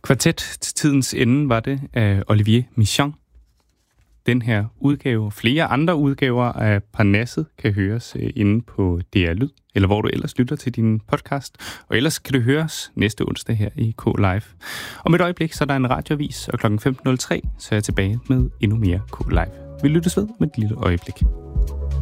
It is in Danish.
Kvartet til tidens ende var det af Olivier Michon. Den her udgave og flere andre udgaver af Parnasset kan høres inde på DR Lyd, eller hvor du ellers lytter til din podcast. Og ellers kan det høres næste onsdag her i K Live. Om et øjeblik, så er der en radioavis, og kl. 15.03, så er jeg tilbage med endnu mere K Live. Vi lyttes ved med et lille øjeblik.